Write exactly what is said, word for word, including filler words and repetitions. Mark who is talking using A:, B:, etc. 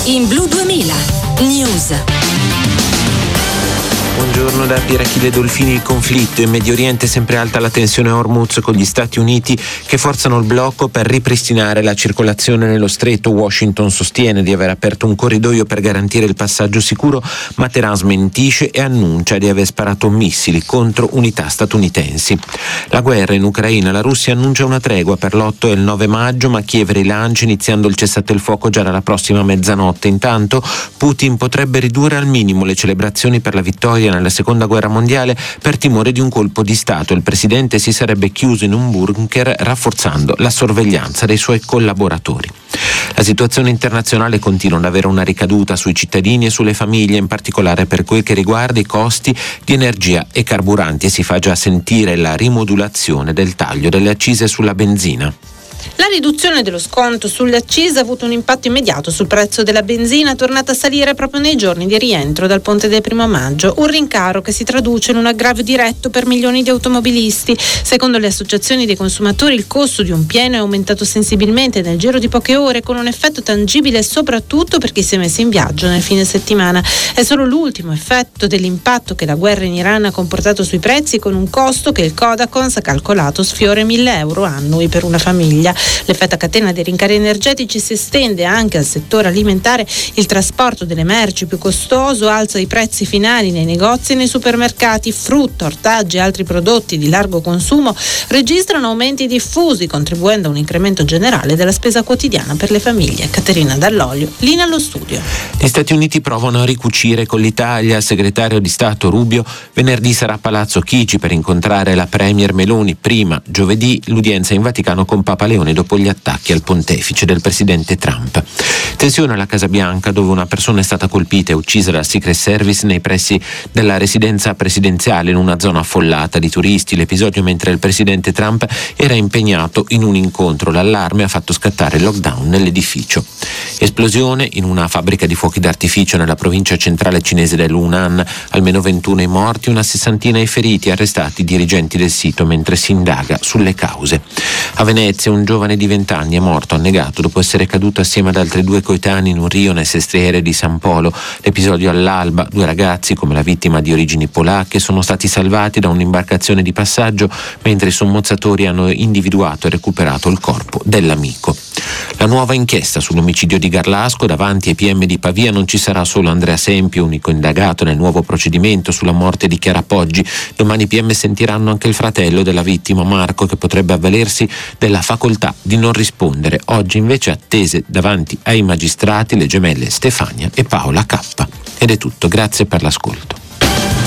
A: in Blu duemila News.
B: Buongiorno da Pirachide Dolfini. Il conflitto in Medio Oriente, sempre alta la tensione a Hormuz con gli Stati Uniti che forzano il blocco per ripristinare la circolazione nello stretto. Washington sostiene di aver aperto un corridoio per garantire il passaggio sicuro, ma Teheran smentisce e annuncia di aver sparato missili contro unità statunitensi. La guerra in Ucraina, la Russia annuncia una tregua per l'otto e il nove maggio, ma Kiev rilancia iniziando il cessate il fuoco già dalla prossima mezzanotte. Intanto Putin potrebbe ridurre al minimo le celebrazioni per la vittoria nella seconda guerra mondiale per timore di un colpo di Stato. Il presidente si sarebbe chiuso in un bunker rafforzando la sorveglianza dei suoi collaboratori. La situazione internazionale continua ad avere una ricaduta sui cittadini e sulle famiglie, in particolare per quel che riguarda i costi di energia e carburanti, e si fa già sentire la rimodulazione del taglio delle accise sulla benzina.
C: La riduzione dello sconto sulle accise ha avuto un impatto immediato sul prezzo della benzina, tornata a salire proprio nei giorni di rientro dal ponte del primo maggio, un rincaro che si traduce in un aggravio diretto per milioni di automobilisti. Secondo le associazioni dei consumatori il costo di un pieno è aumentato sensibilmente nel giro di poche ore, con un effetto tangibile soprattutto per chi si è messo in viaggio nel fine settimana. È solo l'ultimo effetto dell'impatto che la guerra in Iran ha comportato sui prezzi, con un costo che il Codacons ha calcolato sfiora mille euro annui per una famiglia. L'effetto a catena dei rincari energetici si estende anche al settore alimentare. Il trasporto delle merci più costoso alza i prezzi finali nei negozi e nei supermercati. Frutta, ortaggi e altri prodotti di largo consumo registrano aumenti diffusi, contribuendo a un incremento generale della spesa quotidiana per le famiglie. Caterina Dall'Olio, linea allo studio.
B: Gli Stati Uniti provano a ricucire con l'Italia. Il segretario di Stato Rubio venerdì sarà a Palazzo Chigi per incontrare la premier Meloni. Prima, giovedì, l'udienza in Vaticano con Papa Leone dopo gli attacchi al pontefice del presidente Trump. Tensione alla Casa Bianca, dove una persona è stata colpita e uccisa dal Secret Service nei pressi della residenza presidenziale in una zona affollata di turisti. L'episodio mentre il presidente Trump era impegnato in un incontro. L'allarme ha fatto scattare il lockdown nell'edificio. Esplosione in una fabbrica di fuochi d'artificio nella provincia centrale cinese dell'Hunan. Almeno ventuno i morti, una sessantina i feriti, arrestati i dirigenti del sito mentre si indaga sulle cause. A Venezia un giovane di venti anni è morto annegato dopo essere caduto assieme ad altri due coetanei in un rio nel sestriere di San Polo. L'episodio all'alba, due ragazzi come la vittima di origini polacche sono stati salvati da un'imbarcazione di passaggio, mentre i sommozzatori hanno individuato e recuperato il corpo dell'amico. La nuova inchiesta sull'omicidio di Garlasco. Davanti ai P M di Pavia non ci sarà solo Andrea Sempio, unico indagato nel nuovo procedimento sulla morte di Chiara Poggi. Domani i P M sentiranno anche il fratello della vittima, Marco, che potrebbe avvalersi della facoltà di non rispondere. Oggi invece attese davanti ai magistrati le gemelle Stefania e Paola K. Ed è tutto, grazie per l'ascolto.